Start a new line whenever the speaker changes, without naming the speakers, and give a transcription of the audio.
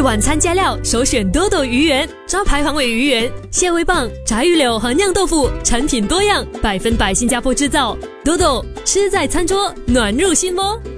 晚餐加料首选多多鱼圆，招牌黄尾鱼圆、蟹味棒、炸鱼柳和酿豆腐，产品多样，100%新加坡制造。多多吃在餐桌，暖入心窝。